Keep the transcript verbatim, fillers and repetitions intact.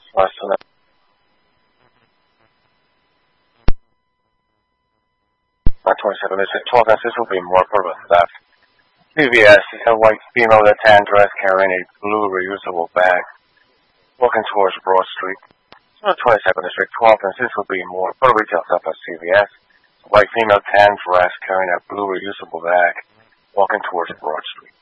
Less than that. Not twenty-seven. This is twelve. This will be more for the theft. C V S is a white female with a tan dress carrying a blue reusable bag, walking towards Broad Street. So twenty-second District, twelve, and this will be more for retail stuff at C V S. A white female tan dress carrying a blue reusable bag, walking towards Broad Street.